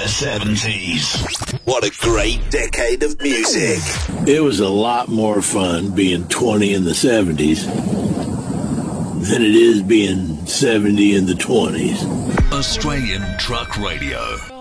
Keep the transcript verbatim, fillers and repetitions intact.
the seventies. What a great decade of music. It was a lot more fun being twenty in the seventies than it is being seventy in the twenties. Australian Truck Radio.